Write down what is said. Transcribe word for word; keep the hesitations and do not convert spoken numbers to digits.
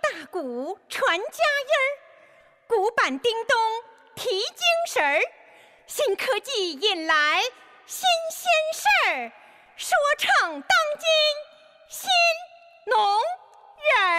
大鼓传佳音儿，鼓板叮咚提精神儿。新科技引来新鲜事儿，说唱当今新农